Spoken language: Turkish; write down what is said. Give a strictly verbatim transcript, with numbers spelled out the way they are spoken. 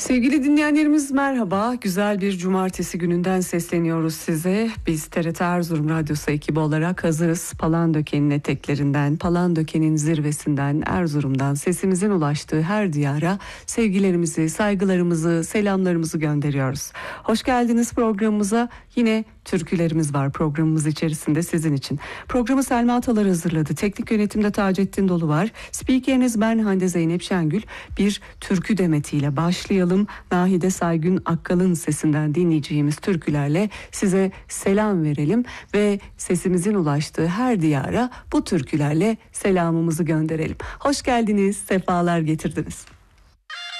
Sevgili dinleyenlerimiz merhaba. Güzel bir cumartesi gününden sesleniyoruz size. Biz T R T Erzurum Radyosu ekibi olarak hazırız. Palandöken'in eteklerinden, Palandöken'in zirvesinden, Erzurum'dan sesimizin ulaştığı her diyara sevgilerimizi, saygılarımızı, selamlarımızı gönderiyoruz. Hoş geldiniz programımıza. Yine türkülerimiz var programımız içerisinde sizin için. Programı Selma Atalar hazırladı. Teknik yönetimde Taceddin Dolu var. Spikeriniz ben Hande Zeynep Şengül. Bir türkü demetiyle başlayalım. Nahide Saygün Akkal'ın sesinden dinleyeceğimiz türkülerle size selam verelim ve sesimizin ulaştığı her diyara bu türkülerle selamımızı gönderelim. Hoş geldiniz, sefalar getirdiniz.